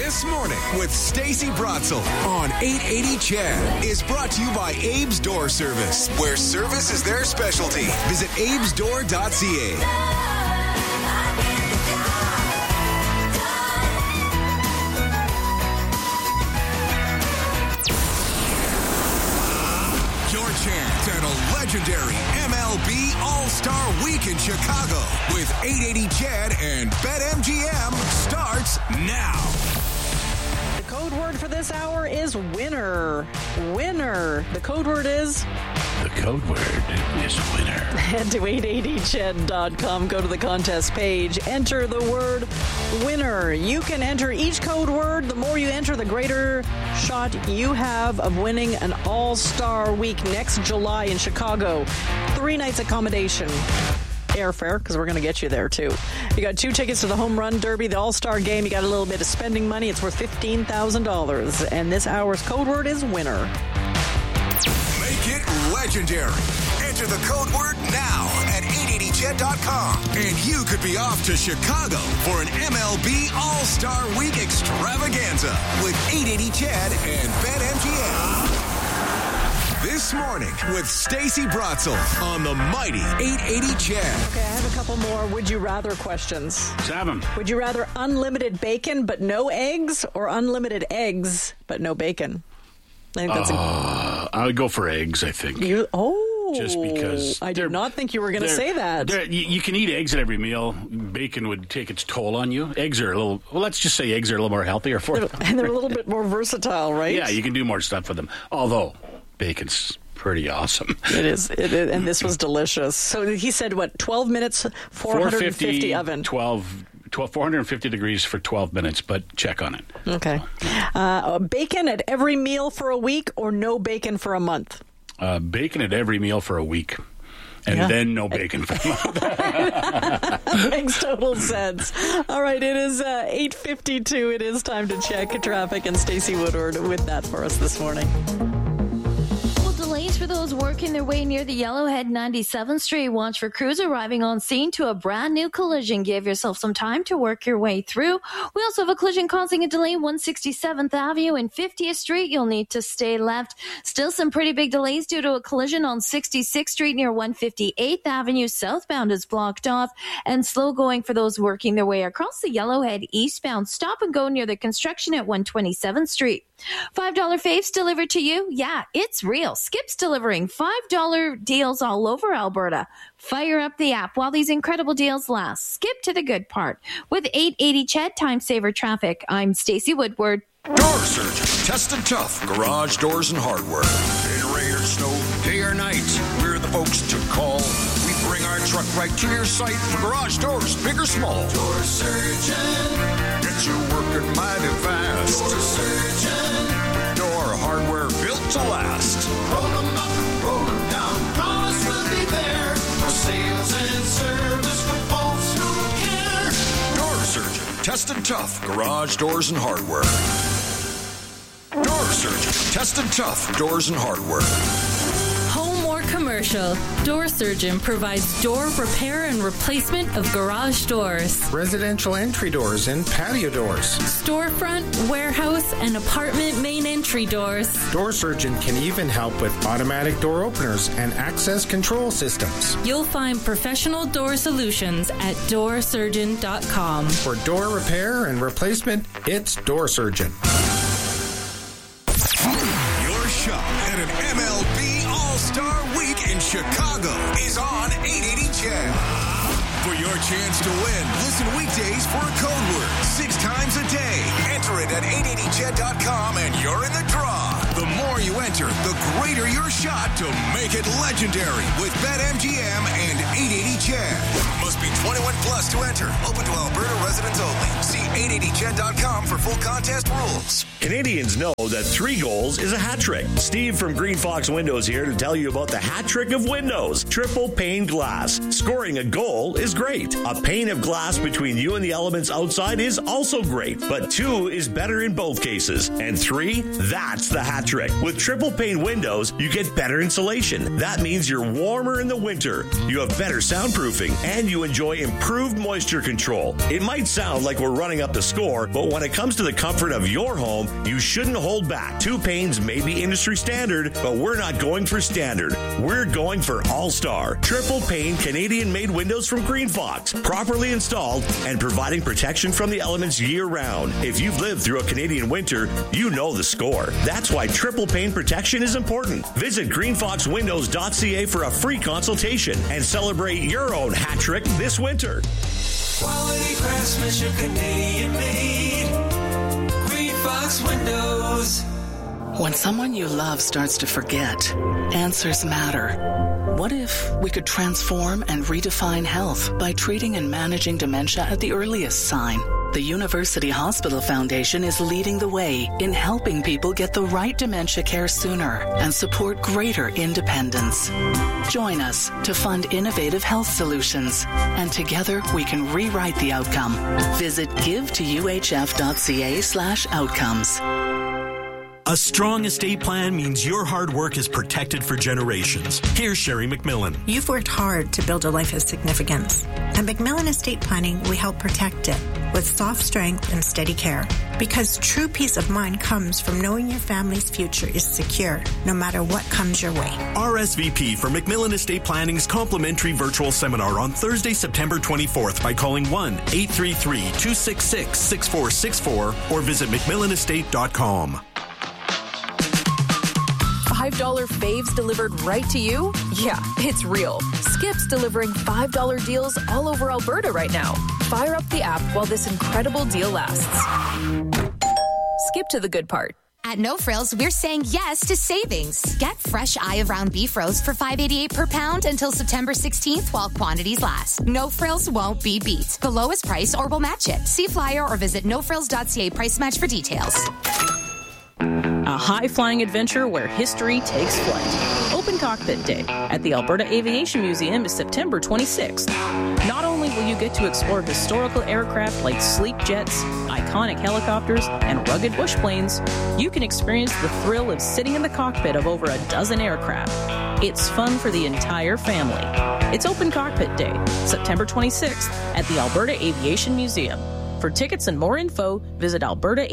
This Morning with Stacey Bratzel on 880 CHED is brought to you by Abe's Door Service, where service is their specialty. Visit abesdoor.ca. Chance at a legendary MLB All-Star Week in Chicago with 880 CHED and BetMGM starts now. The code word for this hour is winner. Winner. The code word is... The code word is winner. Head to 880ched.com. Go to the contest page. Enter the word winner. You can enter each code word. The more you enter, the greater shot you have of winning an all-star week next July in Chicago. 3 nights accommodation. Airfare, because we're going to get you there, too. You got 2 tickets to the Home Run Derby, the All-Star Game. You got a little bit of spending money. It's worth $15,000. And this hour's code word is winner. Make it legendary. Enter the code word now at 880ched.com. And you could be off to Chicago for an MLB All-Star Week extravaganza with 880 CHED and BetMGM. This Morning with Stacey Bratzel on the mighty 880 CHED. Okay, I have a couple more would you rather questions. Let's have 'em. Would you rather unlimited bacon but no eggs, or unlimited eggs but no bacon? I think that's I would go for eggs, I think. Just because I did not think you were going to say that. You can eat eggs at every meal. Bacon would take its toll on you. Eggs are let's just say eggs are a little more healthier for you. And they're a little bit more versatile, right? Yeah, you can do more stuff with them. Although, bacon's pretty awesome. It is. And this was delicious. So he said, 12 minutes, 450 oven. 450 degrees for 12 minutes, but check on it. Okay. Bacon at every meal for a week, or no bacon for a month? Bacon at every meal for a week. And then no bacon for a month. Makes total sense. All right, it is 8:52. It is time to check traffic, and Stacey Woodward with that for us this morning. Delays for those working their way near the Yellowhead 97th Street. Watch for crews arriving on scene to a brand new collision. Give yourself some time to work your way through. We also have a collision causing a delay 167th Avenue and 50th Street. You'll need to stay left. Still some pretty big delays due to a collision on 66th Street near 158th Avenue. Southbound is blocked off, and slow going for those working their way across the Yellowhead eastbound. Stop and go near the construction at 127th Street. $5 faves delivered to you? Yeah, it's real. Skip's delivering $5 deals all over Alberta. Fire up the app while these incredible deals last. Skip to the good part. With 880 CHED Time Saver Traffic, I'm Stacey Woodward. Door Surgeon, tested tough, garage doors and hardware. In rain or snow, day or night, we're the folks to call. We bring our truck right to your site for garage doors, big or small. Door Surgeon, get you working mighty fast. Door Surgeon, door hardware built to last. Roll them up, roll them down, promise we'll be there for sales and service for folks who care. Door Surgeon, tested tough, garage doors and hardware. Door Surgeon, tested tough, doors and hardware. Home or commercial, Door Surgeon provides door repair and replacement of garage doors, residential entry doors and patio doors, storefront, warehouse, and apartment main entry doors. Door Surgeon can even help with automatic door openers and access control systems. You'll find professional door solutions at doorsurgeon.com. For door repair and replacement, it's Door Surgeon. Your shot at an MLB All-Star Week in Chicago is on 880 CHED. For your chance to win, listen weekdays for a code word 6 times a day. Enter it at 880ched.com and you're in the draw. The more you enter, the greater your shot to make it legendary with BetMGM and 880 CHED. Must be 21 plus to enter. Open to Alberta residents only. See 880ched.com for full contest rules. Canadians know that 3 goals is a hat trick. Steve from Green Fox Windows here to tell you about the hat trick of windows. Triple pane glass. Scoring a goal is great. A pane of glass between you and the elements outside is also great. But 2 is better in both cases. And 3, that's the hat trick. With triple pane windows, you get better insulation. That means you're warmer in the winter. You have better soundproofing. And you enjoy improved moisture control. It might sound like we're running up the score, but when it comes to the comfort of your home, you shouldn't hold back. 2 panes may be industry standard, but we're not going for standard. We're going for All-Star. Triple pane Canadian-made windows from Green Fox, properly installed and providing protection from the elements year-round. If you've lived through a Canadian winter, you know the score. That's why triple pane protection is important. Visit greenfoxwindows.ca for a free consultation and celebrate your own hat trick this winter. Quality craftsmanship, Canadian made. Green Fox Windows. When someone you love starts to forget, answers matter. What if we could transform and redefine health by treating and managing dementia at the earliest sign? The University Hospital Foundation is leading the way in helping people get the right dementia care sooner and support greater independence. Join us to fund innovative health solutions, and together we can rewrite the outcome. Visit givetouhf.ca/outcomes. A strong estate plan means your hard work is protected for generations. Here's Sherry McMillan. You've worked hard to build a life of significance. At McMillan Estate Planning, we help protect it with soft strength and steady care. Because true peace of mind comes from knowing your family's future is secure, no matter what comes your way. RSVP for McMillan Estate Planning's complimentary virtual seminar on Thursday, September 24th by calling 1-833-266-6464 or visit McMillanestate.com. $5 faves delivered right to you? Yeah, it's real. Skip's delivering $5 deals all over Alberta right now. Fire up the app while this incredible deal lasts. Skip to the good part. At No Frills, we're saying yes to savings. Get fresh eye of round beef roast for $5.88 per pound until September 16th while quantities last. No Frills won't be beat. The lowest price or we'll match it. See flyer or visit nofrills.ca price match for details. A high-flying adventure where history takes flight. Open Cockpit Day at the Alberta Aviation Museum is September 26th. Not only will you get to explore historical aircraft like sleek jets, iconic helicopters, and rugged bush planes, you can experience the thrill of sitting in the cockpit of over a dozen aircraft. It's fun for the entire family. It's Open Cockpit Day, September 26th at the Alberta Aviation Museum. For tickets and more info, visit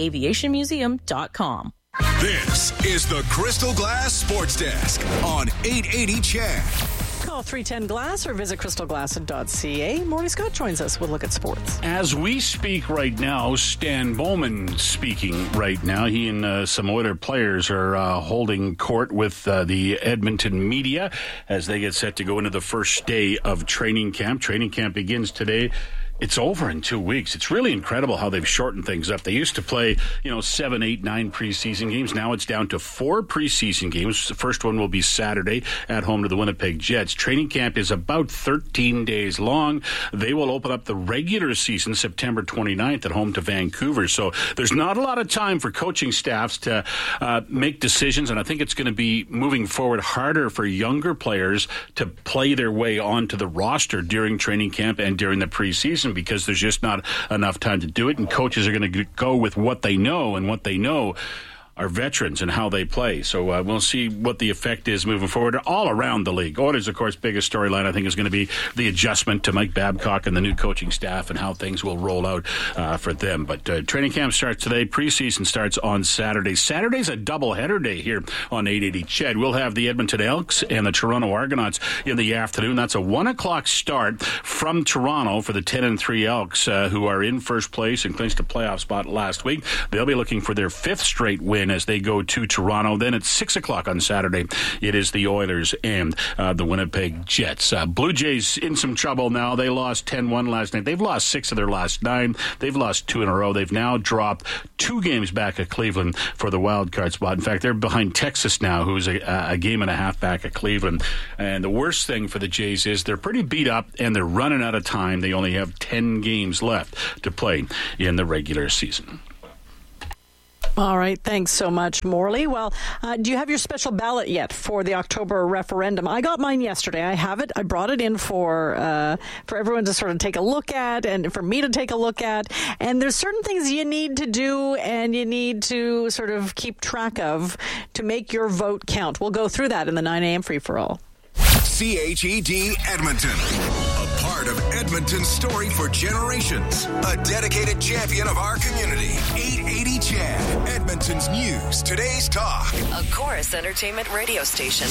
albertaaviationmuseum.com. This is the Crystal Glass Sports Desk on 880 CHED. Call 310-GLASS or visit crystalglass.ca. Morley Scott joins us with a look at sports. As we speak right now, Stan Bowman speaking right now. He and some other players are holding court with the Edmonton media as they get set to go into the first day of training camp. Training camp begins today. It's over in 2 weeks. It's really incredible how they've shortened things up. They used to play, 7, 8, 9 preseason games. Now it's down to 4 preseason games. The first one will be Saturday at home to the Winnipeg Jets. Training camp is about 13 days long. They will open up the regular season September 29th at home to Vancouver. So there's not a lot of time for coaching staffs to make decisions, and I think it's going to be moving forward harder for younger players to play their way onto the roster during training camp and during the preseason, because there's just not enough time to do it, and coaches are going to go with what they know, and what they know are veterans and how they play. So we'll see what the effect is moving forward all around the league. Oilers, of course, biggest storyline, I think, is going to be the adjustment to Mike Babcock and the new coaching staff and how things will roll out for them. But training camp starts today. Preseason starts on Saturday. Saturday's a doubleheader day here on 880 CHED. We'll have the Edmonton Elks and the Toronto Argonauts in the afternoon. That's a 1 o'clock start from Toronto for the 10-3 Elks, who are in first place and clinched a playoff spot last week. They'll be looking for their 5th straight win as they go to Toronto. Then at 6 o'clock on Saturday, it is the Oilers and the Winnipeg Jets. Blue Jays in some trouble now. They lost 10-1 last night. They've lost 6 of their last 9. They've lost 2 in a row. They've now dropped 2 games back at Cleveland for the wild card spot. In fact, they're behind Texas now, who's a game and a half back at Cleveland. And the worst thing for the Jays is they're pretty beat up and they're running out of time. They only have 10 games left to play in the regular season. All right. Thanks so much, Morley. Well, do you have your special ballot yet for the October referendum? I got mine yesterday. I have it. I brought it in for everyone to sort of take a look at and for me to take a look at. And there's certain things you need to do and you need to sort of keep track of to make your vote count. We'll go through that in the 9 a.m. free-for-all. CHED Edmonton. A Part of Edmonton's story for generations. A dedicated champion of our community. 880 CHED, Edmonton's news, today's talk. A Chorus Entertainment radio station.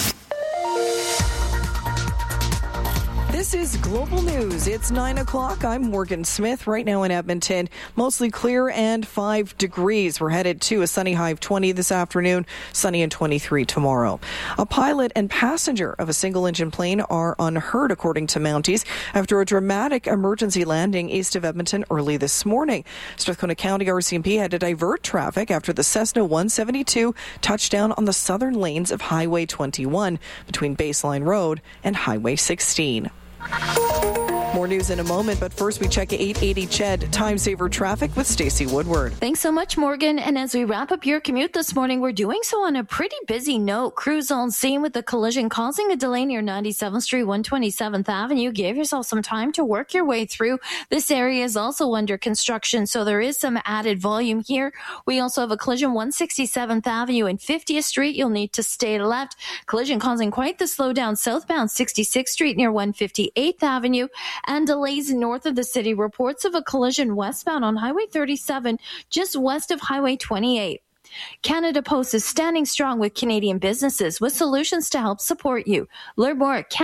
This is Global News. It's 9 o'clock. I'm Morgan Smith. Right now in Edmonton, mostly clear and 5 degrees. We're headed to a sunny high of 20 this afternoon, sunny and 23 tomorrow. A pilot and passenger of a single-engine plane are unhurt, according to Mounties, after a dramatic emergency landing east of Edmonton early this morning. Strathcona County RCMP had to divert traffic after the Cessna 172 touched down on the southern lanes of Highway 21 between Baseline Road and Highway 16. More news in a moment, but first we check 880 CHED Time Saver Traffic with Stacey Woodward. Thanks so much, Morgan. And as we wrap up your commute this morning, we're doing so on a pretty busy note. Crews on scene with the collision causing a delay near 97th Street, 127th Avenue. Give yourself some time to work your way through. This area is also under construction, so there is some added volume here. We also have a collision 167th Avenue and 50th Street. You'll need to stay left. Collision causing quite the slowdown southbound 66th Street near 158th Avenue. And delays north of the city. Reports of a collision westbound on Highway 37 just west of Highway 28. Canada Post is standing strong with Canadian businesses with solutions to help support you. Learn more at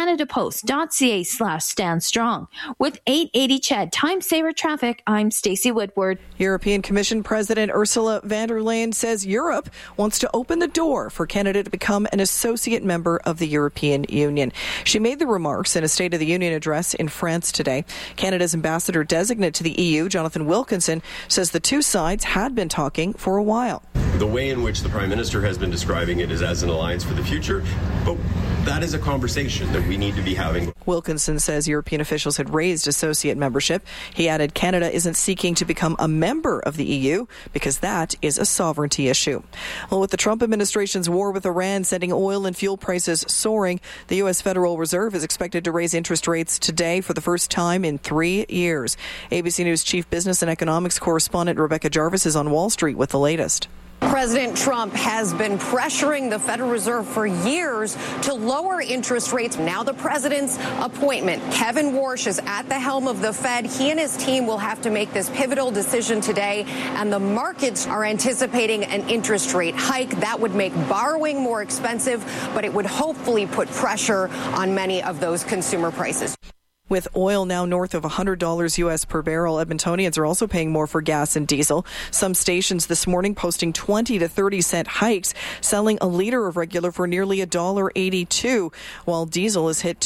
canadapost.ca/standstrong. With 880 CHED Time Saver Traffic, I'm Stacey Woodward. European Commission President Ursula von der Leyen says Europe wants to open the door for Canada to become an associate member of the European Union. She made the remarks in a State of the Union address in France today. Canada's ambassador designate to the EU, Jonathan Wilkinson, says the two sides had been talking for a while. The way in which the Prime Minister has been describing it is as an alliance for the future, but that is a conversation that we need to be having. Wilkinson says European officials had raised associate membership. He added Canada isn't seeking to become a member of the EU because that is a sovereignty issue. Well, with the Trump administration's war with Iran sending oil and fuel prices soaring, the U.S. Federal Reserve is expected to raise interest rates today for the first time in 3 years. ABC News chief business and economics correspondent Rebecca Jarvis is on Wall Street with the latest. President Trump has been pressuring the Federal Reserve for years to lower interest rates. Now the president's appointment, Kevin Warsh, is at the helm of the Fed. He and his team will have to make this pivotal decision today, and the markets are anticipating an interest rate hike. That would make borrowing more expensive, but it would hopefully put pressure on many of those consumer prices. With oil now north of $100 U.S. per barrel, Edmontonians are also paying more for gas and diesel. Some stations this morning posting 20 to 30 cent hikes, selling a liter of regular for nearly $1.82, while diesel has hit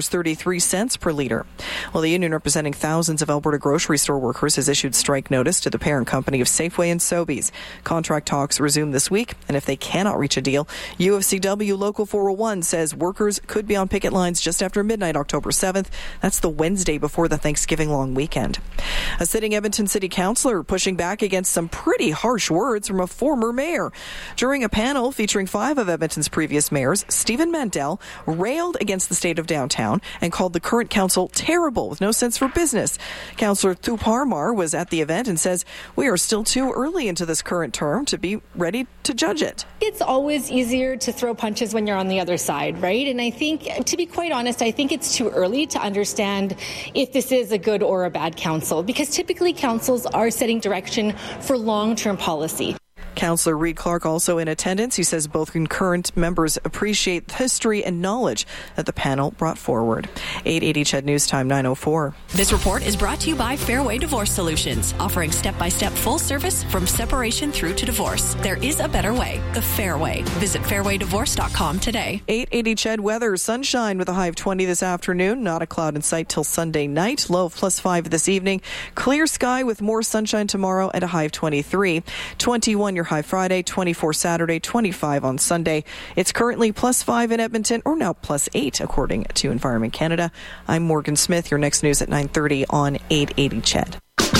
$2.33 per liter. Well, the union representing thousands of Alberta grocery store workers has issued strike notice to the parent company of Safeway and Sobeys. Contract talks resume this week, and if they cannot reach a deal, UFCW Local 401 says workers could be on picket lines just after midnight, October 7th. That's the Wednesday before the Thanksgiving long weekend. A sitting Edmonton City Councillor pushing back against some pretty harsh words from a former mayor. During a panel featuring 5 of Edmonton's previous mayors, Stephen Mandel railed against the state of downtown and called the current council terrible with no sense for business. Councillor Thu Parmar was at the event and says, "We are still too early into this current term to be ready to judge it." It's always easier to throw punches when you're on the other side, right? And I think, to be quite honest, I think it's too early to understand if this is a good or a bad council, because typically councils are setting direction for long-term policy. Councillor Reid Clark also in attendance. He says both concurrent members appreciate the history and knowledge that the panel brought forward. 880 CHED News Time 9:04. This report is brought to you by Fairway Divorce Solutions, offering step-by-step full service from separation through to divorce. There is a better way, the Fairway. Visit fairwaydivorce.com today. 880 CHED weather, sunshine with a high of 20 this afternoon. Not a cloud in sight till Sunday night. Low of +5 this evening. Clear sky with more sunshine tomorrow and a high of 23. 21 your high Friday, 24 Saturday, 25 on Sunday. It's currently +5 in Edmonton, or now +8 according to Environment Canada. I'm Morgan Smith. Your next news at 9:30 on 880 CHED.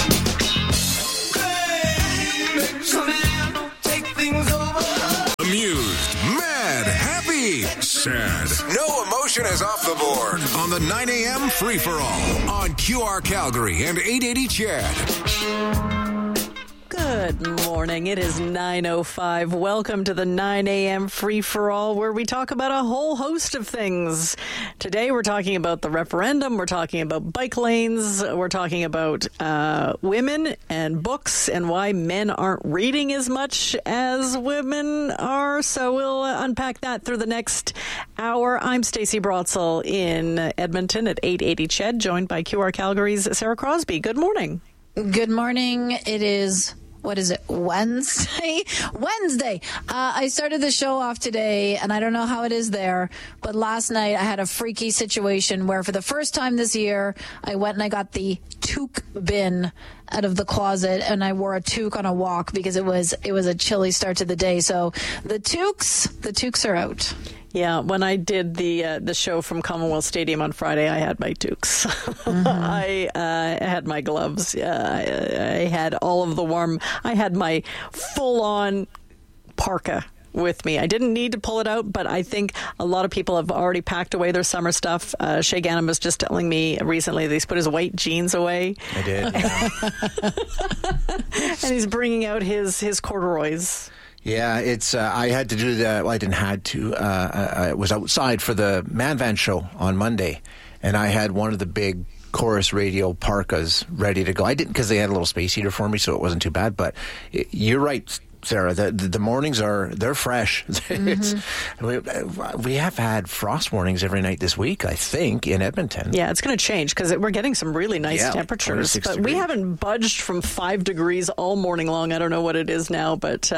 Amused, mad, happy, sad. No emotion is off the board on the 9 a.m. free-for-all on QR Calgary and 880 CHED. Good Good morning. It is 9:05. Welcome to the 9 a.m. free-for-all, where we talk about a whole host of things. Today we're talking about the referendum. We're talking about bike lanes. We're talking about women and books and why men aren't reading as much as women are. So we'll unpack that through the next hour. I'm Stacey Brotzel in Edmonton at 880 CHED, joined by QR Calgary's Sarah Crosby. Good morning. Good morning. It is, what is it, Wednesday? I started the show off today, and I don't know how it is there, but last night I had a freaky situation where for the first time this year, I went and I got the toque bin out of the closet, and I wore a toque on a walk because it was a chilly start to the day. So the toques are out. Yeah, when I did the show from Commonwealth Stadium on Friday, I had my toques. Mm-hmm. I had my gloves. I had all of the warm. I had my full-on parka with me. I didn't need to pull it out, but I think a lot of people have already packed away their summer stuff. Shay Gannon was just telling me recently that he's put his white jeans away. I did. Yeah. And he's bringing out his corduroys. Yeah, it's. I had to do that. Well, I didn't had to. I was outside for the Man Van show on Monday, and I had one of the big Chorus Radio parkas ready to go. I didn't because they had a little space heater for me, so it wasn't too bad. But you're right, Sarah. The mornings they're fresh. We have had frost warnings every night this week, I think, in Edmonton. Yeah, it's going to change because we're getting some really nice temperatures. But we haven't budged from 5 degrees all morning long. I don't know what it is now, but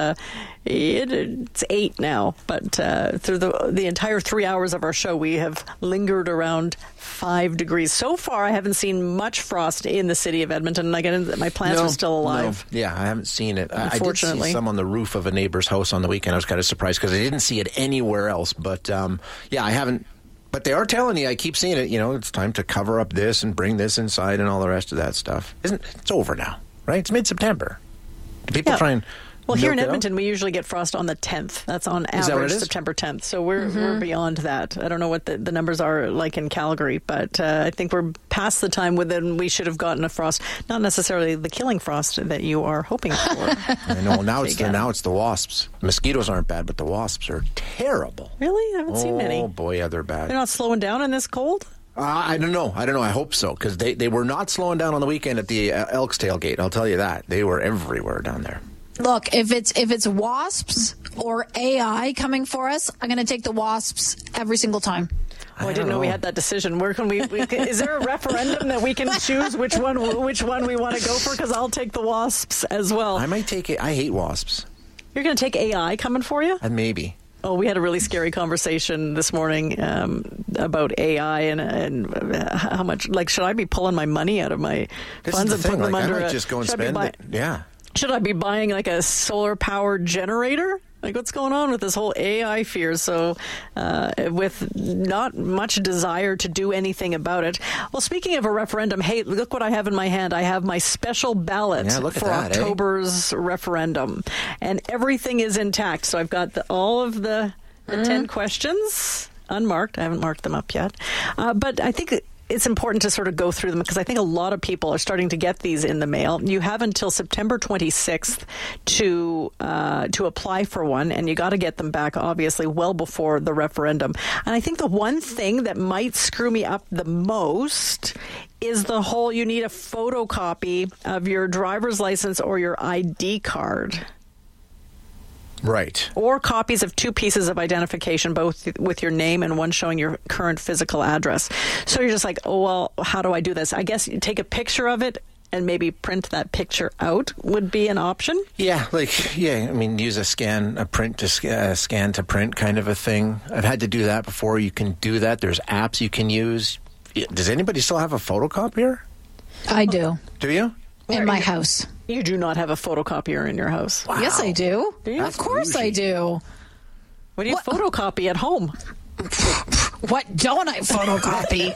it's 8 now. But through the entire 3 hours of our show, we have lingered around 5 degrees. So far, I haven't seen much frost in the city of Edmonton. And again, my plants are still alive. No. Yeah, I haven't seen it. Unfortunately. I did see some on the roof of a neighbor's house on the weekend. I was kind of surprised because I didn't see it anywhere else. But I haven't. But they are telling you, I keep seeing it, it's time to cover up this and bring this inside and all the rest of that stuff. It's over now, right? It's mid-September. Do people try and... Well, here in Edmonton, we usually get frost on the 10th. That's on average September 10th. So we're beyond that. I don't know what the numbers are like in Calgary, but I think we're past the time when we should have gotten a frost. Not necessarily the killing frost that you are hoping for. I know. Now it's the wasps. Mosquitoes aren't bad, but the wasps are terrible. Really? I haven't seen any. Oh, boy, yeah, they're bad. They're not slowing down in this cold? I don't know. I hope so, because they were not slowing down on the weekend at the Elks tailgate. I'll tell you that. They were everywhere down there. Look, if it's wasps or AI coming for us, I'm going to take the wasps every single time. Oh, I didn't know we had that decision. Where can we is there a referendum that we can choose which one we want to go for? Because I'll take the wasps as well. I might take it. I hate wasps. You're going to take AI coming for you? Maybe. Oh, we had a really scary conversation this morning about AI and how much. Like, should I be pulling my money out of my funds and putting them under? I might just go and spend it. Yeah. Should I be buying like a solar-powered generator? Like, what's going on with this whole AI fear? So, with not much desire to do anything about it. Well, speaking of a referendum, hey, look what I have in my hand. I have my special ballot for October's referendum. And everything is intact. So I've got all of the 10 questions unmarked. I haven't marked them up yet. But I think it's important to sort of go through them because I think a lot of people are starting to get these in the mail. You have until September 26th to apply for one, and you got to get them back, obviously, well before the referendum. And I think the one thing that might screw me up the most is the whole you need a photocopy of your driver's license or your ID card. Right. Or copies of 2 pieces of identification, both with your name and one showing your current physical address. So you're just like, oh, well, how do I do this? I guess you take a picture of it and maybe print that picture out would be an option. Yeah, use a print to scan to print kind of a thing. I've had to do that before. You can do that. There's apps you can use. Does anybody still have a photocopier? I do. Do you? In my house. You do not have a photocopier in your house. Wow. Yes, I do. Of course I do. What do you photocopy at home? What don't I photocopy?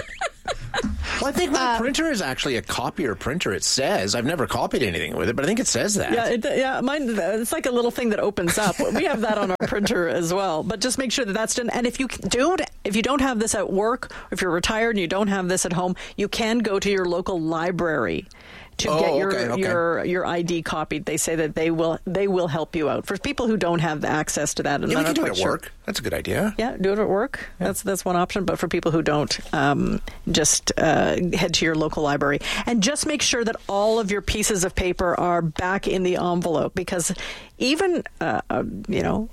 Well, I think my printer is actually a copier printer. It says I've never copied anything with it, but I think it says that. Yeah, mine. It's like a little thing that opens up. We have that on our printer as well. But just make sure that that's done. And if you don't have this at work, if you're retired and you don't have this at home, you can go to your local library to get your ID copied. They say that they will help you out. For people who don't have access to that, we can do it at work. That's a good idea. Yeah, do it at work. Yeah. That's one option. But for people who don't, just head to your local library and just make sure that all of your pieces of paper are back in the envelope, because even I'm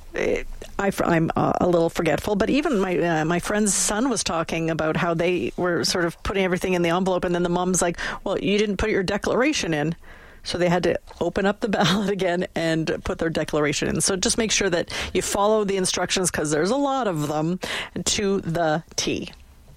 a little forgetful, but even my friend's son was talking about how they were sort of putting everything in the envelope, and then the mom's like, well, you didn't put your declaration in. So they had to open up the ballot again and put their declaration in. So just make sure that you follow the instructions, because there's a lot of them, to the T.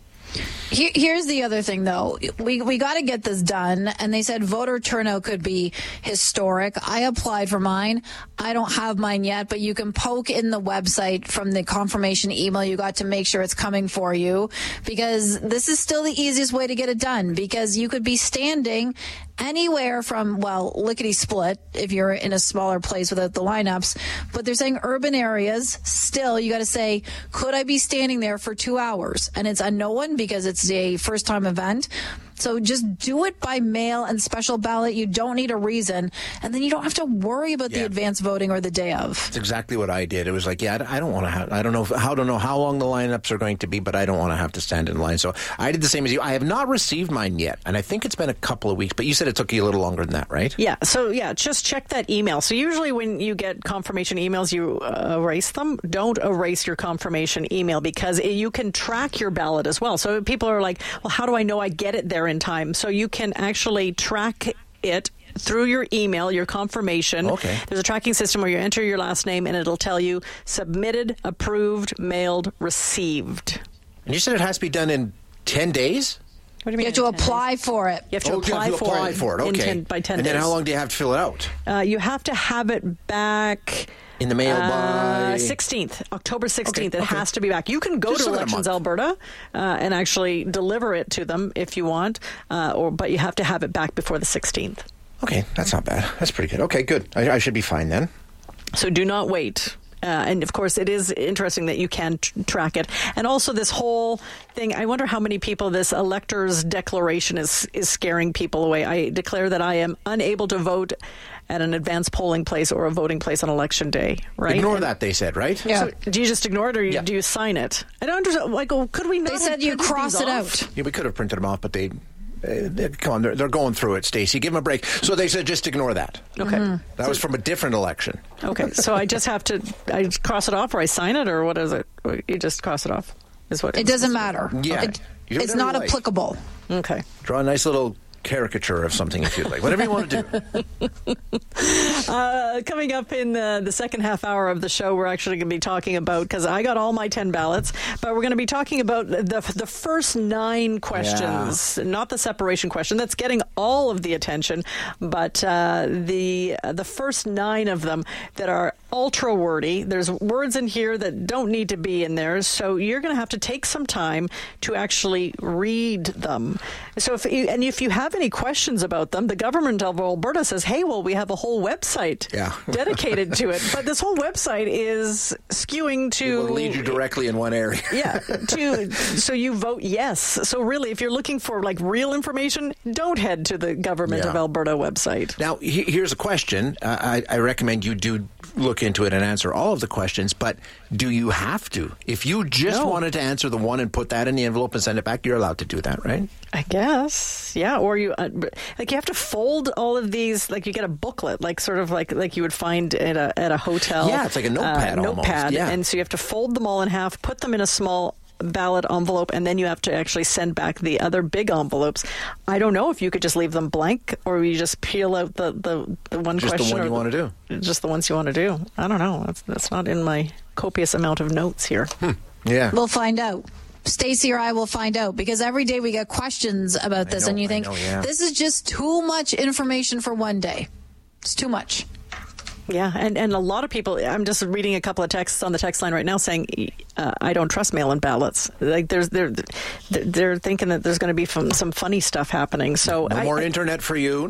Here's the other thing, though. We got to get this done. And they said voter turnout could be historic. I applied for mine. I don't have mine yet, but you can poke in the website from the confirmation email you got to make sure it's coming for you, because this is still the easiest way to get it done, because you could be standing anywhere from, lickety split if you're in a smaller place without the lineups, but they're saying urban areas, still you got to say, could I be standing there for 2 hours? And it's unknown because it's a first time event. So just do it by mail and special ballot. You don't need a reason. And then you don't have to worry about the advance voting or the day of. That's exactly what I did. It was like, I don't want to I don't know how long the lineups are going to be, but I don't want to have to stand in line. So I did the same as you. I have not received mine yet. And I think it's been a couple of weeks, but you said it took you a little longer than that, right? Yeah. So just check that email. So usually when you get confirmation emails, you erase them. Don't erase your confirmation email, because you can track your ballot as well. So people are like, well, how do I know I get it there in time? So you can actually track it through your email, your confirmation. Okay. There's a tracking system where you enter your last name and it'll tell you submitted, approved, mailed, received. And you said it has to be done in 10 days? What do you mean? You have to apply for it. You have to apply for it. Okay. By 10 days. And then how long do you have to fill it out? You have to have it back in the mail by 16th, October 16th. It has to be back. You can go to Elections Alberta and actually deliver it to them if you want, but you have to have it back before the 16th. Okay, that's not bad. That's pretty good. Okay, good. I should be fine then. So do not wait. And, of course, it is interesting that you can track it. And also this whole thing, I wonder how many people this elector's declaration is scaring people away. I declare that I am unable to vote at an advanced polling place or a voting place on election day, right? Ignore that, they said, right? Yeah. So do you just ignore it, or do you sign it? I don't understand. Like, could we not? They said you cross it out. Yeah, we could have printed them off, but come on, they're going through it, Stacey. Give them a break. So they said just ignore that. Okay. Mm-hmm. That was from a different election. Okay, so I just have to cross it off, or I sign it, or what is it? You just cross it off. Is what it doesn't matter. Yeah. It's not applicable. Okay. Draw a nice little caricature of something if you'd like. Whatever you want to do. Coming up in the second half hour of the show, we're actually going to be talking about, because I got all my 10 ballots, but we're going to be talking about the first 9 questions, not the separation question. That's getting all of the attention, but the first 9 of them that are ultra wordy. There's words in here that don't need to be in there, so you're going to have to take some time to actually read them. So if you have any questions about them, the government of Alberta says, hey, well, we have a whole website dedicated to it. But this whole website is skewing to... It will lead you directly in one area. So you vote yes. So really, if you're looking for real information, don't head to the government of Alberta website. Now, here's a question. I recommend you do look into it and answer all of the questions, but do you have to? If you just wanted to answer the one and put that in the envelope and send it back, you're allowed to do that, right? I guess, yeah. Or you you have to fold all of these, you get a booklet, sort of like you would find at a hotel. Yeah, it's like a notepad almost. Yeah. And so you have to fold them all in half, put them in a small ballot envelope, and then you have to actually send back the other big envelopes. I don't know if you could just leave them blank, or you just peel out the one just question. Just the one you want to do. Just the ones you want to do. I don't know. That's not in my copious amount of notes here. Yeah. We'll find out. Stacey or I will find out, because every day we get questions about this, and you think, this is just too much information for one day. It's too much. Yeah, and a lot of people, I'm just reading a couple of texts on the text line right now saying, I don't trust mail-in ballots. Like they're thinking that there's going to be some funny stuff happening. So no more internet for you.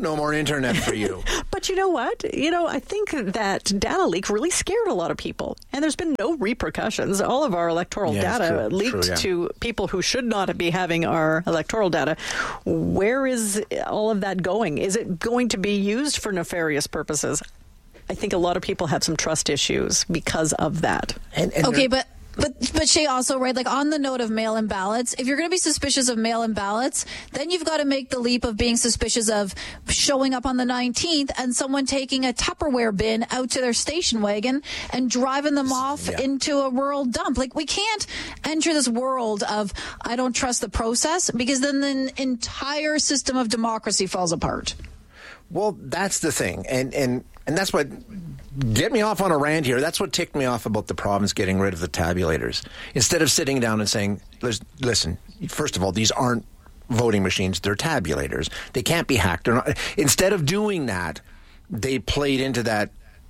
But you know what? I think that data leak really scared a lot of people. And there's been no repercussions. All of our electoral data leaked to people who should not be having our electoral data. Where is all of that going? Is it going to be used for nefarious purposes? I think a lot of people have some trust issues because of that. Okay, but Shay, also, right, like on the note of mail-in ballots, if you're going to be suspicious of mail-in ballots, then you've got to make the leap of being suspicious of showing up on the 19th and someone taking a Tupperware bin out to their station wagon and driving them off into a rural dump. Like, we can't enter this world of I don't trust the process, because then the entire system of democracy falls apart. Well, that's the thing. And that's what get me off on a rant here. That's what ticked me off about the province getting rid of the tabulators. Instead of sitting down and saying, listen, first of all, these aren't voting machines. They're tabulators. They can't be hacked. Instead of doing that, they played into that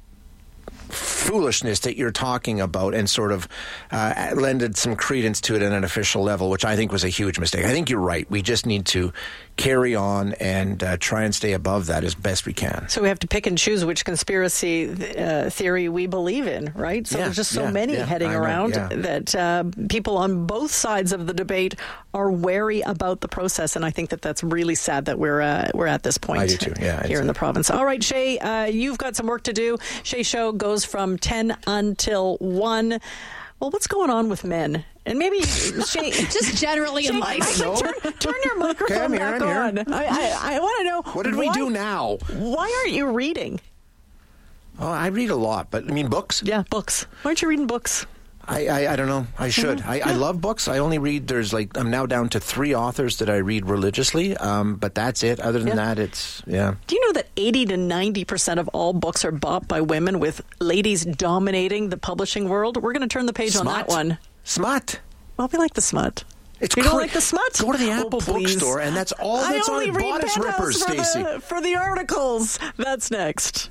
foolishness that you're talking about and sort of lended some credence to it at an official level, which I think was a huge mistake. I think you're right. We just need to carry on and try and stay above that as best we can. So we have to pick and choose which conspiracy theory we believe in, right? So there's just so many heading around that people on both sides of the debate are wary about the process, and I think that that's really sad that we're at this point. I do too. Here in the province. All right, Shay, you've got some work to do. Shay Show goes from 10 until 1. Well, what's going on with men? And maybe, Shay, just generally in life. Turn your microphone back on. I want to know. What did we do now? Why aren't you reading? Oh, I read a lot, but I mean books? Yeah, books. Why aren't you reading books? I don't know. I should. I love books. I only read, I'm now down to 3 authors that I read religiously, but that's it. Other than that, Do you know that 80 to 90% of all books are bought by women, with ladies dominating the publishing world? We're going to turn the page on that one. Smut. Well, we like the smut. You don't like the smut? Go to the Apple bookstore, and that's all that's on it. Bodice rippers, Stacey. For the articles. That's next.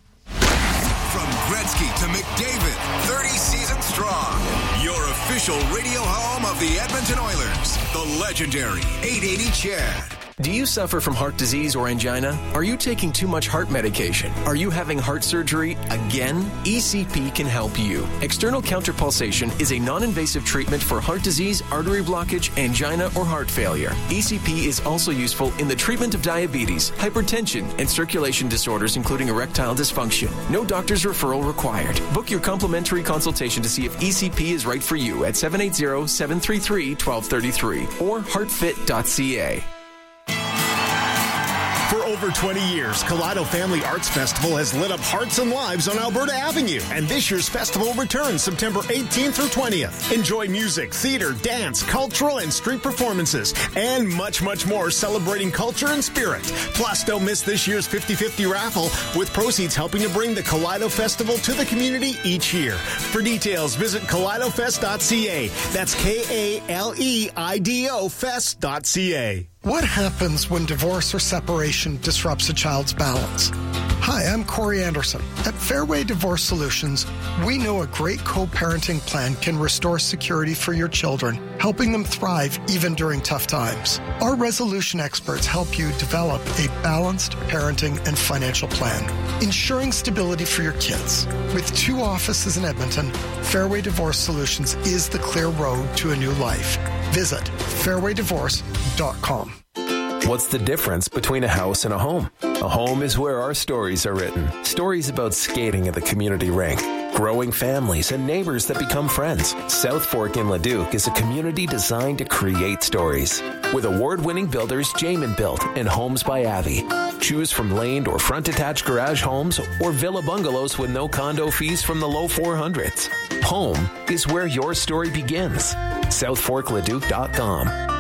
From Gretzky to McDavid, 30 seasons strong. Your official radio home of the Edmonton Oilers, the legendary 880 Chad. Do you suffer from heart disease or angina? Are you taking too much heart medication? Are you having heart surgery again? ECP can help you. External counterpulsation is a non-invasive treatment for heart disease, artery blockage, angina, or heart failure. ECP is also useful in the treatment of diabetes, hypertension, and circulation disorders, including erectile dysfunction. No doctor's referral required. Book your complimentary consultation to see if ECP is right for you at 780-733-1233 or heartfit.ca. For over 20 years, Kaleido Family Arts Festival has lit up hearts and lives on Alberta Avenue. And this year's festival returns September 18th through 20th. Enjoy music, theater, dance, cultural and street performances, and much, much more celebrating culture and spirit. Plus, don't miss this year's 50-50 raffle, with proceeds helping to bring the Kaleido Festival to the community each year. For details, visit kaleidofest.ca. That's KALEIDO fest.ca. What happens when divorce or separation disrupts a child's balance? Hi, I'm Corey Anderson. At Fairway Divorce Solutions, we know a great co-parenting plan can restore security for your children, helping them thrive even during tough times. Our resolution experts help you develop a balanced parenting and financial plan, ensuring stability for your kids. With 2 offices in Edmonton, Fairway Divorce Solutions is the clear road to a new life. Visit fairwaydivorce.com. What's the difference between a house and a home? A home is where our stories are written. Stories about skating at the community rink, growing families, and neighbors that become friends. South Fork in Leduc is a community designed to create stories. With award-winning builders Jamin Built and Homes by Avi. Choose from laned or front-attached garage homes or villa bungalows with no condo fees from the low 400s. Home is where your story begins. SouthForkLeduc.com.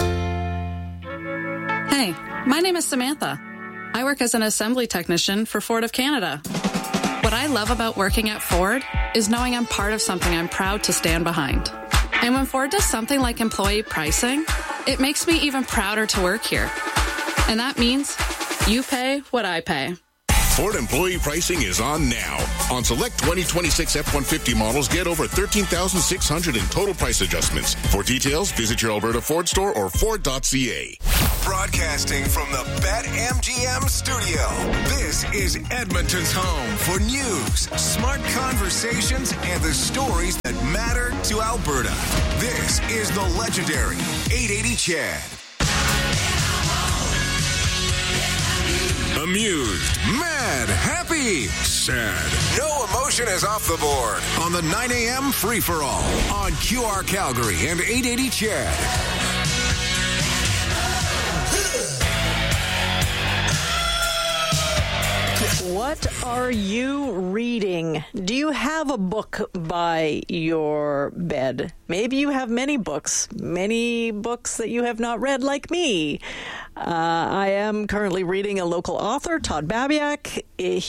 Hey, my name is Samantha. I work as an assembly technician for Ford of Canada. What I love about working at Ford is knowing I'm part of something I'm proud to stand behind. And when Ford does something like employee pricing, it makes me even prouder to work here. And that means you pay what I pay. Ford employee pricing is on now. On select 2026 F-150 models, get over $13,600 in total price adjustments. For details, visit your Alberta Ford store or Ford.ca. Broadcasting from the BetMGM studio, this is Edmonton's home for news, smart conversations, and the stories that matter to Alberta. This is the legendary 880 Chad. Amused, mad, happy, sad. No emotion is off the board on the 9 a.m. free-for-all on QR Calgary and 880 Chad. What are you reading? Do you have a book by your bed? Maybe you have many books that you have not read, like me. I am currently reading a local author, Todd Babiak.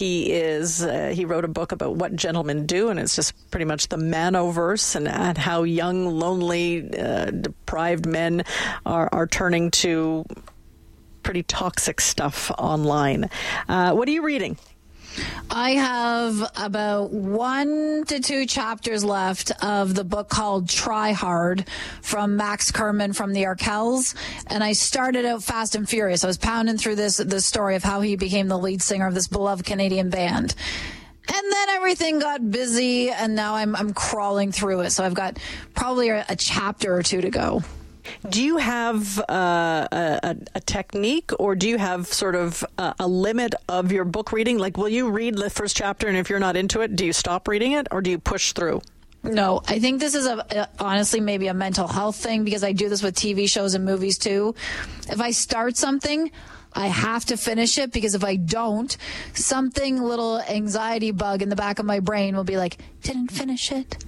He wrote a book about what gentlemen do, and it's just pretty much the Manoverse and how young, lonely, deprived men are turning to pretty toxic stuff online. What are you reading? I have about 1 to 2 chapters left of the book called Try Hard from Max Kerman from the Arkells. And I started out fast and furious. I was pounding through this story of how he became the lead singer of this beloved Canadian band. And then everything got busy, and now I'm crawling through it. So I've got probably a chapter or 2 to go. Do you have a technique, or do you have sort of a limit of your book reading? Like, will you read the first chapter, and if you're not into it, do you stop reading it, or do you push through? No, I think this is honestly maybe a mental health thing, because I do this with TV shows and movies too. If I start something, I have to finish it, because if I don't, something little anxiety bug in the back of my brain will be like, didn't finish it.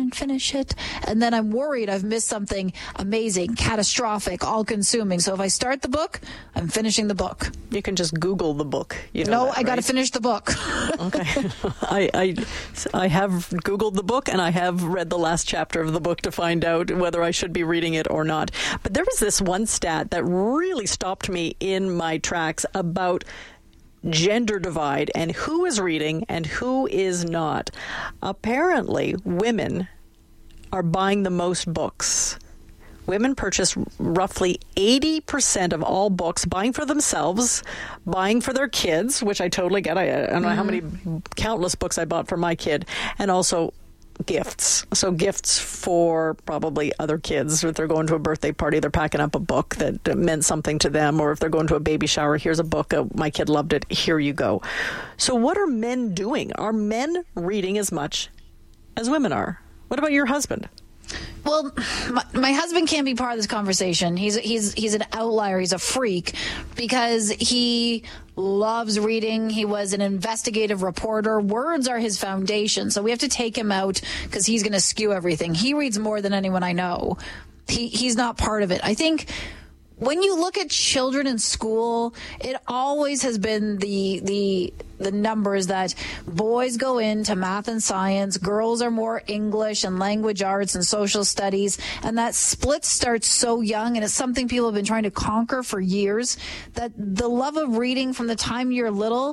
And then I'm worried I've missed something amazing, catastrophic, all-consuming. So if I start the book, I'm finishing the book. You can just Google the book. I got to finish the book. Okay. I have Googled the book, and I have read the last chapter of the book to find out whether I should be reading it or not. But there was this one stat that really stopped me in my tracks about gender divide and who is reading and who is not. Apparently, women are buying the most books. Women purchase roughly 80% of all books, buying for themselves, buying for their kids, which I totally get. I don't know how many countless books I bought for my kid, and also gifts. So gifts for probably other kids. If they're going to a birthday party, they're packing up a book that meant something to them. Or if they're going to a baby shower, here's a book. My kid loved it. Here you go. So what are men doing? Are men reading as much as women are? What about your husband? Well, my husband can't be part of this conversation. He's an outlier. He's a freak because he loves reading. He was an investigative reporter. Words are his foundation. So we have to take him out because he's going to skew everything. He reads more than anyone I know. He's not part of it. I think when you look at children in school, it always has been the numbers that boys go into math and science, girls are more English and language arts and social studies, and that split starts so young, and it's something people have been trying to conquer for years, that the love of reading from the time you're little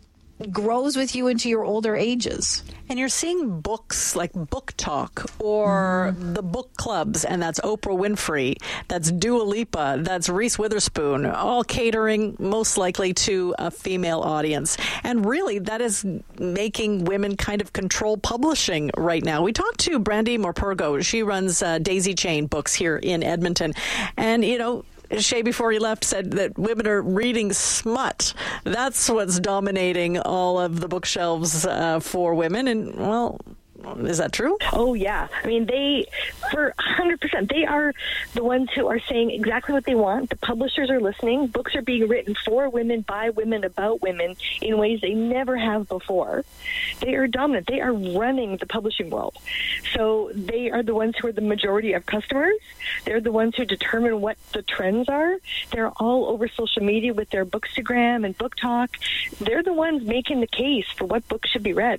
grows with you into your older ages. And you're seeing books like Book Talk or the book clubs, and that's Oprah Winfrey, that's Dua Lipa, that's Reese Witherspoon, all catering most likely to a female audience. And really, that is making women kind of control publishing right now. We talked to Brandy Morpurgo. She runs Daisy Chain Books here in Edmonton. And, Shay, before he left, said that women are reading smut. That's what's dominating all of the bookshelves for women. And, well, is that true? Oh, yeah. I mean, for 100%, they are the ones who are saying exactly what they want. The publishers are listening. Books are being written for women, by women, about women in ways they never have before. They are dominant. They are running the publishing world. So they are the ones who are the majority of customers. They're the ones who determine what the trends are. They're all over social media with their Bookstagram and Book Talk. They're the ones making the case for what books should be read.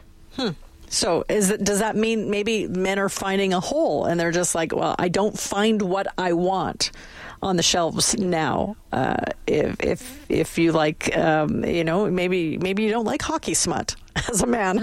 So does that mean maybe men are finding a hole and they're just like, well, I don't find what I want. on the shelves now. If you like, maybe you don't like hockey smut as a man.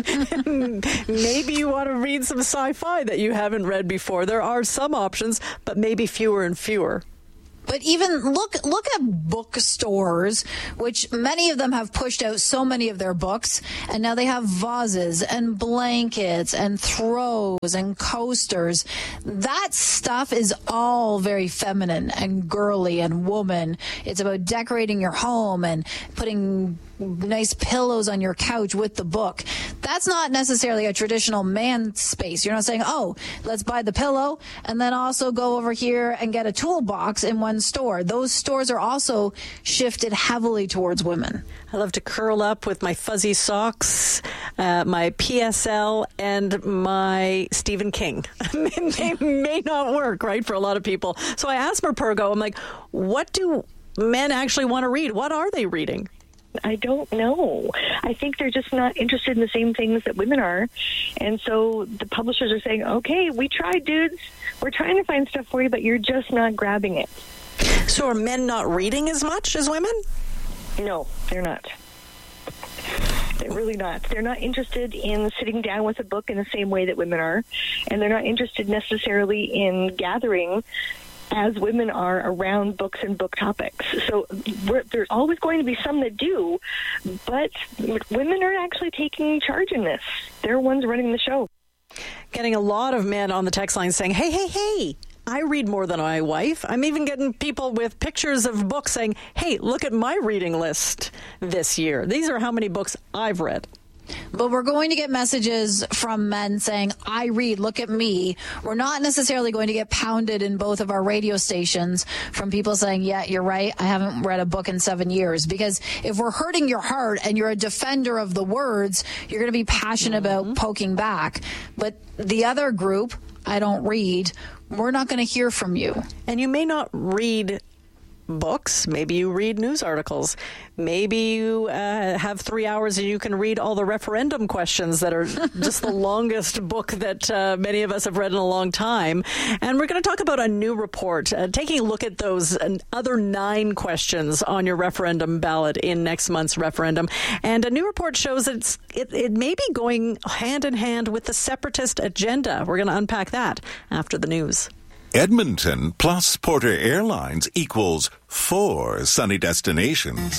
Maybe you want to read some sci-fi that you haven't read before. There are some options, but maybe fewer and fewer. But even look at bookstores, which many of them have pushed out so many of their books, and now they have vases and blankets and throws and coasters. That stuff is all very feminine and girly and woman. It's about decorating your home and putting nice pillows on your couch with the book. That's not necessarily a traditional man space. You're not saying, oh, let's buy the pillow and then also go over here and get a toolbox in one store. Those stores are also shifted heavily towards women. I love to curl up with my fuzzy socks, my PSL, and my Stephen King. They may not work, right, for a lot of people. So I asked Merpergo, I'm like, what do men actually want to read? What are they reading? I don't know. I think they're just not interested in the same things that women are. And so the publishers are saying, okay, we tried, dudes. We're trying to find stuff for you, but you're just not grabbing it. So are men not reading as much as women? No, they're not. They're really not. They're not interested in sitting down with a book in the same way that women are. And they're not interested necessarily in gathering as women are around books and book topics. So there's always going to be some that do, but women are actually taking charge in this. They're ones running the show. Getting a lot of men on the text line saying, hey, I read more than my wife. I'm even getting people with pictures of books saying, hey, look at my reading list this year. These are how many books I've read. But we're going to get messages from men saying, I read, look at me. We're not necessarily going to get pounded in both of our radio stations from people saying, yeah, you're right, I haven't read a book in 7 years. Because if we're hurting your heart and you're a defender of the words, you're going to be passionate about poking back. But the other group, I don't read, we're not going to hear from you. And you may not read books. Maybe you read news articles. Maybe you have 3 hours and you can read all the referendum questions that are just the longest book that many of us have read in a long time. And we're going to talk about a new report, taking a look at those other 9 questions on your referendum ballot in next month's referendum. And a new report shows that it may be going hand in hand with the separatist agenda. We're going to unpack that after the news. Edmonton plus Porter Airlines equals 4 sunny destinations.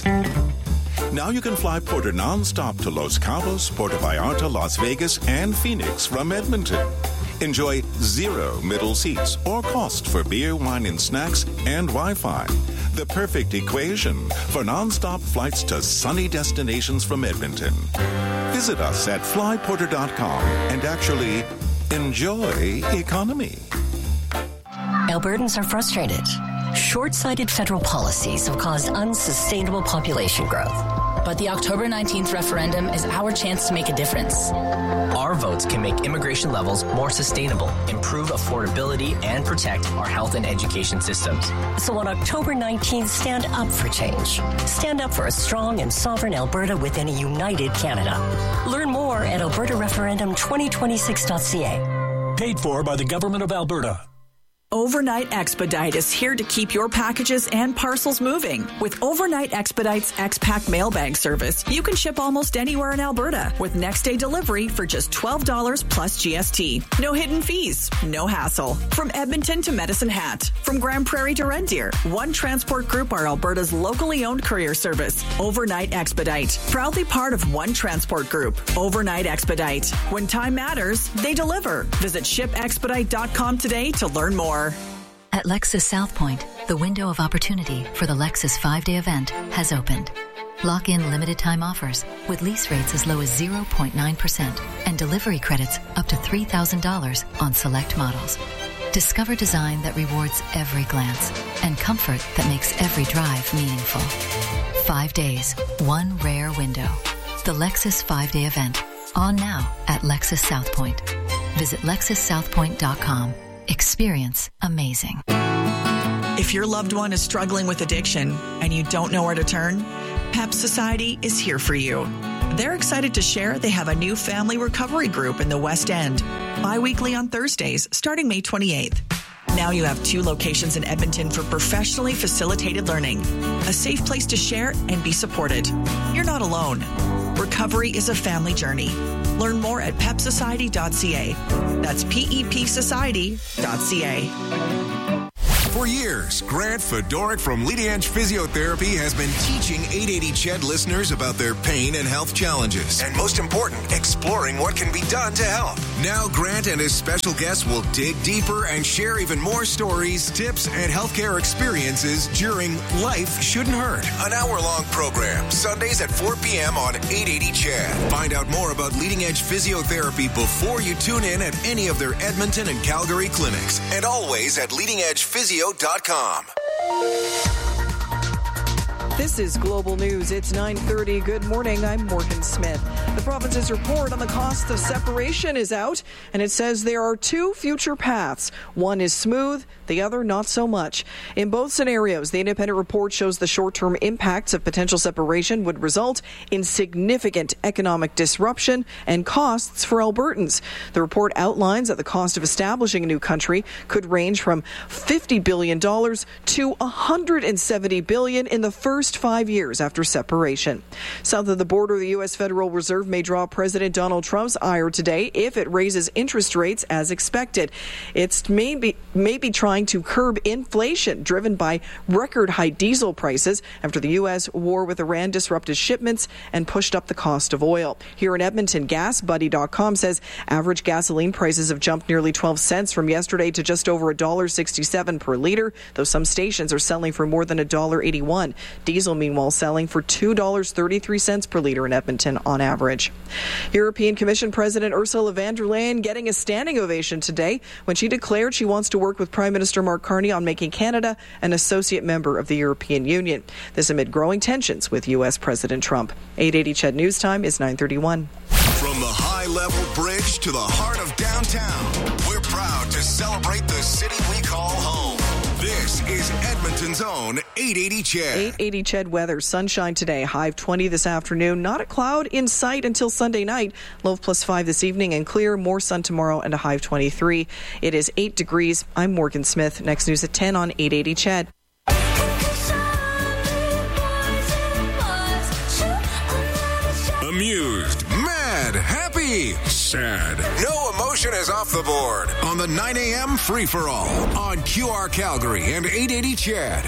Now you can fly Porter nonstop to Los Cabos, Puerto Vallarta, Las Vegas, and Phoenix from Edmonton. Enjoy 0 middle seats or cost for beer, wine, and snacks and Wi-Fi. The perfect equation for nonstop flights to sunny destinations from Edmonton. Visit us at flyporter.com and actually enjoy economy. Albertans are frustrated. Short-sighted federal policies have caused unsustainable population growth. But the October 19th referendum is our chance to make a difference. Our votes can make immigration levels more sustainable, improve affordability, and protect our health and education systems. So on October 19th, stand up for change. Stand up for a strong and sovereign Alberta within a united Canada. Learn more at albertareferendum2026.ca. Paid for by the Government of Alberta. Overnight Expedite is here to keep your packages and parcels moving. With Overnight Expedite's X-Pack mail bag service, you can ship almost anywhere in Alberta with next-day delivery for just $12 plus GST. No hidden fees, no hassle. From Edmonton to Medicine Hat, from Grand Prairie to Red Deer, One Transport Group are Alberta's locally owned courier service. Overnight Expedite, proudly part of One Transport Group. Overnight Expedite. When time matters, they deliver. Visit shipexpedite.com today to learn more. At Lexus South Point, the window of opportunity for the Lexus 5-day event has opened. Lock in limited time offers with lease rates as low as 0.9% and delivery credits up to $3,000 on select models. Discover design that rewards every glance and comfort that makes every drive meaningful. 5 days, one rare window. The Lexus 5-day event. On now at Lexus South Point. Visit LexusSouthPoint.com. Experience amazing. If your loved one is struggling with addiction and you don't know where to turn, PEP Society is here for you. They're excited to share they have a new family recovery group in the West End, bi-weekly on Thursdays starting May 28th. Now you have 2 locations in Edmonton for professionally facilitated learning. A safe place to share and be supported. You're not alone. Recovery is a family journey. Learn more at pepsociety.ca. That's pepsociety.ca. For years, Grant Fedorik from Leading Edge Physiotherapy has been teaching 880 CHED listeners about their pain and health challenges. And most important, exploring what can be done to help. Now Grant and his special guests will dig deeper and share even more stories, tips, and healthcare experiences during Life Shouldn't Hurt, an hour-long program, Sundays at 4 p.m. on 880 CHED. Find out more about Leading Edge Physiotherapy before you tune in at any of their Edmonton and Calgary clinics, and always at leadingedgephysio.com. This is Global News. It's 9:30. Good morning. I'm Morgan Smith. The province's report on the cost of separation is out, and it says there are 2 future paths. One is smooth, the other not so much. In both scenarios, the independent report shows the short-term impacts of potential separation would result in significant economic disruption and costs for Albertans. The report outlines that the cost of establishing a new country could range from $50 billion to $170 billion in the first 5 years after separation. South of the border, the U.S. Federal Reserve may draw President Donald Trump's ire today if it raises interest rates as expected. It's maybe trying to curb inflation driven by record high diesel prices after the U.S. war with Iran disrupted shipments and pushed up the cost of oil. Here in Edmonton, GasBuddy.com says average gasoline prices have jumped nearly 12 cents from yesterday to just over $1.67 per liter, though some stations are selling for more than $1.81. Diesel, meanwhile, selling for $2.33 per liter in Edmonton on average. European Commission President Ursula von der Leyen getting a standing ovation today when she declared she wants to work with Prime Minister Mark Carney on making Canada an associate member of the European Union. This amid growing tensions with U.S. President Trump. 880 CHED News Time is 9:31. From the high-level bridge to the heart of downtown, we're proud to celebrate the city we call home. This is Edmonton's own 880 CHED. 880 CHED weather. Sunshine today. High of 20 this afternoon. Not a cloud in sight until Sunday night. Low of +5 this evening and clear. More sun tomorrow and a high of 23. It is 8 degrees. I'm Morgan Smith. Next news at 10 on 880 CHED. Amused, mad, happy, sad. No emotion is off the board on the 9 a.m. free-for-all on QR Calgary and 880 CHED.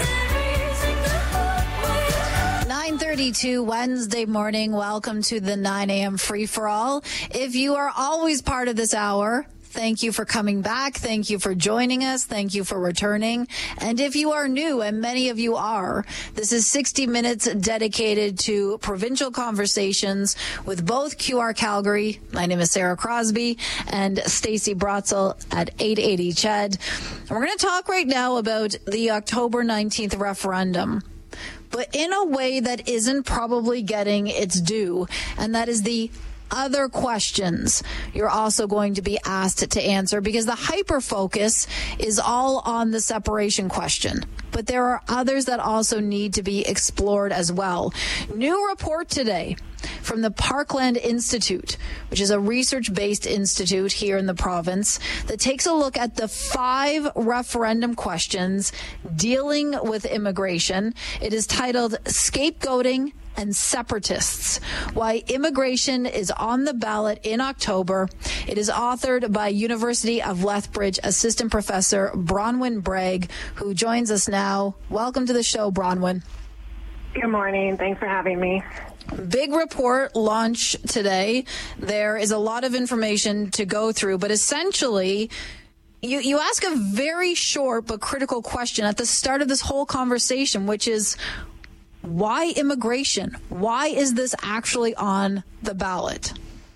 9:32 Wednesday morning. Welcome to the 9 a.m. free-for-all. If you are always part of this hour, thank you for coming back. Thank you for joining us. Thank you for returning. And if you are new, and many of you are, this is 60 minutes dedicated to provincial conversations with both QR Calgary. My name is Sarah Crosby and Stacey Brotzel at 880 CHED. And we're going to talk right now about the October 19th referendum, but in a way that isn't probably getting its due, and that is the other questions you're also going to be asked to answer, because the hyper focus is all on the separation question. But there are others that also need to be explored as well. New report today from the Parkland Institute, which is a research-based institute here in the province, that takes a look at the 5 referendum questions dealing with immigration. It is titled Scapegoating and Separatists, Why Immigration is on the Ballot in October. It is authored by University of Lethbridge assistant professor Bronwyn Bragg, who joins us now. Welcome to the show, Bronwyn. Good morning. Thanks for having me. Big report launch today. There is a lot of information to go through, but essentially, you ask a very short but critical question at the start of this whole conversation, which is, why immigration? Why is this actually on the ballot?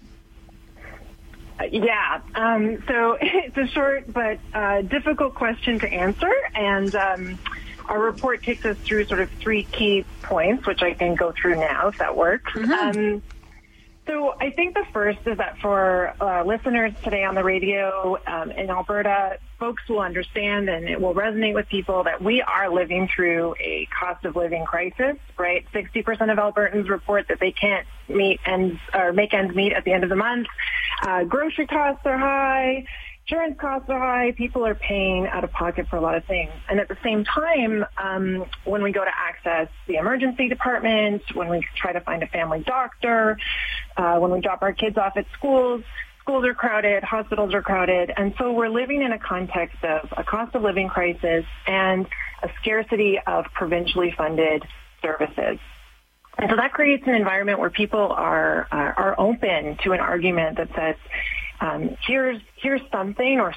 Yeah, so it's a short but difficult question to answer, and our report takes us through sort of 3 key points, which I can go through now, if that works. Mm-hmm. So I think the first is that for listeners today on the radio in Alberta, folks will understand, and it will resonate with people, that we are living through a cost of living crisis, right? 60% of Albertans report that they can't make ends meet at the end of the month. Grocery costs are high. insurance costs are high. People are paying out of pocket for a lot of things. And at the same time, when we go to access the emergency department, when we try to find a family doctor, when we drop our kids off at schools are crowded, hospitals are crowded. And so we're living in a context of a cost of living crisis and a scarcity of provincially funded services. And so that creates an environment where people are open to an argument that says, here's something or